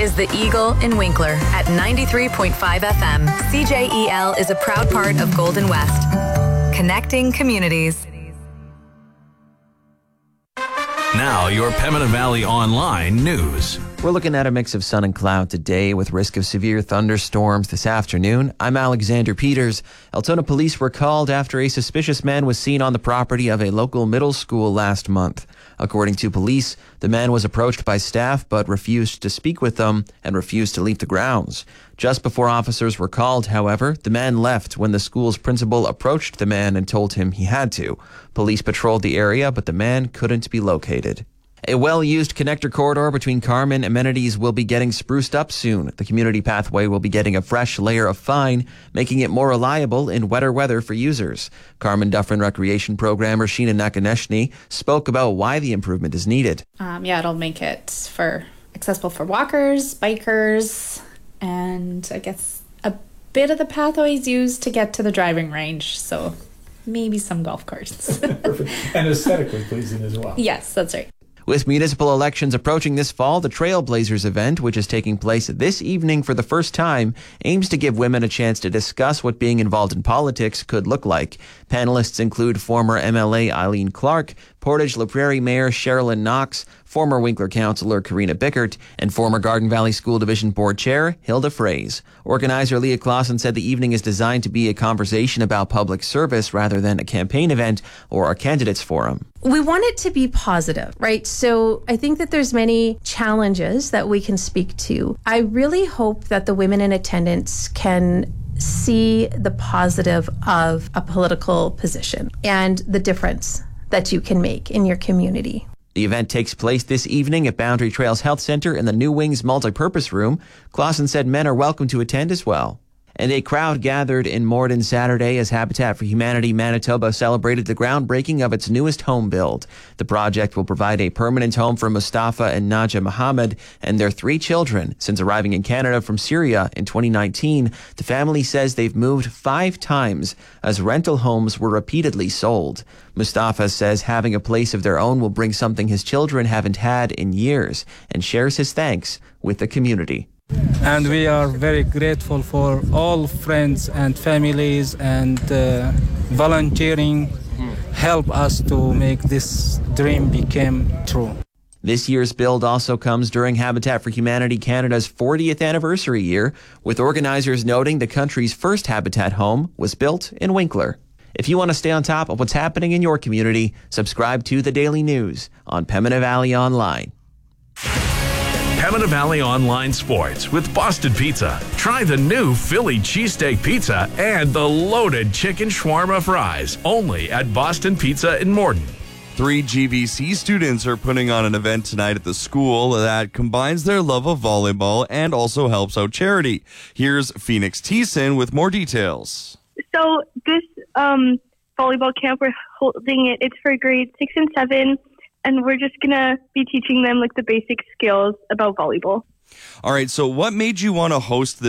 is the Eagle in Winkler at 93.5 FM. CJEL is a proud part of Golden West. Connecting communities. Now, your Pembina Valley Online news. We're looking at a mix of sun and cloud today with risk of severe thunderstorms this afternoon. I'm Alexander Peters. Altona police were called after a suspicious man was seen on the property of a local middle school last month. According to police, the man was approached by staff but refused to speak with them and refused to leave the grounds. Just before officers were called, however, the man left when the school's principal approached the man and told him he had to. Police patrolled the area, but the man couldn't be located. A well-used connector corridor between Carman amenities will be getting spruced up soon. The community pathway will be getting a fresh layer of fine, making it more reliable in wetter weather for users. Carman Dufferin Recreation Programmer Sheena Nakaneshny spoke about why the improvement is needed. It'll make it accessible for walkers, bikers, and I guess a bit of the pathway is used to get to the driving range, so maybe some golf carts. Perfect. And aesthetically pleasing as well. Yes, that's right. With municipal elections approaching this fall, the Trailblazers event, which is taking place this evening for the first time, aims to give women a chance to discuss what being involved in politics could look like. Panelists include former MLA Eileen Clark, Portage La Prairie Mayor Sherilyn Knox, former Winkler Councillor Karina Bickert, and former Garden Valley School Division Board Chair Hilda Fraze. Organizer Leah Clausen said the evening is designed to be a conversation about public service rather than a campaign event or a candidates forum. We want it to be positive, right? So I think that there's many challenges that we can speak to. I really hope that the women in attendance can see the positive of a political position and the difference that you can make in your community. The event takes place this evening at Boundary Trails Health Centre in the New Wings Multipurpose Room. Clausen said men are welcome to attend as well. And a crowd gathered in Morden Saturday as Habitat for Humanity Manitoba celebrated the groundbreaking of its newest home build. The project will provide a permanent home for Mustafa and Naja Mohammed and their 3 children. Since arriving in Canada from Syria in 2019, the family says they've moved 5 times as rental homes were repeatedly sold. Mustafa says having a place of their own will bring something his children haven't had in years and shares his thanks with the community. And we are very grateful for all friends and families and volunteering help us to make this dream become true. This year's build also comes during Habitat for Humanity Canada's 40th anniversary year, with organizers noting the country's first Habitat home was built in Winkler. If you want to stay on top of what's happening in your community, subscribe to The Daily News on Pembina Valley Online. Pembina Valley Online Sports with Boston Pizza. Try the new Philly cheesesteak pizza and the loaded chicken shawarma fries. Only at Boston Pizza in Morden. 3 GVC students are putting on an event tonight at the school that combines their love of volleyball and also helps out charity. Here's Phoenix Thiessen with more details. So this volleyball camp, we're holding it's for grades 6 and 7. And we're just going to be teaching them the basic skills about volleyball. All right, so what made you want to host this